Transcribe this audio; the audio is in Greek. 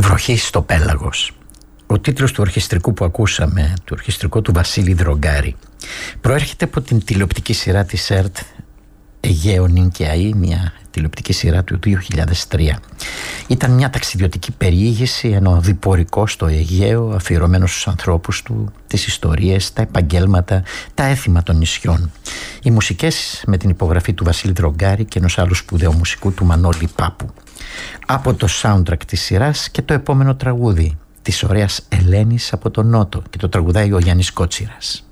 Βροχή στο πέλαγος. Ο τίτλος του ορχιστρικού που ακούσαμε, του ορχιστρικού του Βασίλη Δρογκάρη, προέρχεται από την τηλεοπτική σειρά της ΕΡΤ Αιγαίο Νυν και Αΐ, μια τηλεοπτική σειρά του 2003. Ήταν μια ταξιδιωτική περιήγηση, ενώ διπορικό στο Αιγαίο, αφιερωμένο στους ανθρώπους του, τις ιστορίες, τα επαγγέλματα, τα έθιμα των νησιών. Οι μουσικές με την υπογραφή του Βασίλη Δρογκάρη και ενός άλλου σπουδαίου μουσικού του Μανώλη Πάπου. Από το soundtrack της σειράς και το επόμενο τραγούδι της ωραίας Ελένης από τον Νότο, και το τραγουδάει ο Γιάννης Κότσιρας.